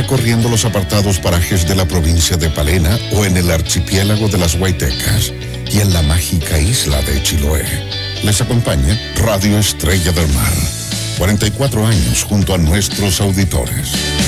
recorriendo los apartados parajes de la provincia de Palena o en el archipiélago de las Huaytecas y en la mágica isla de Chiloé. Les acompaña Radio Estrella del Mar. 44 años junto a nuestros auditores.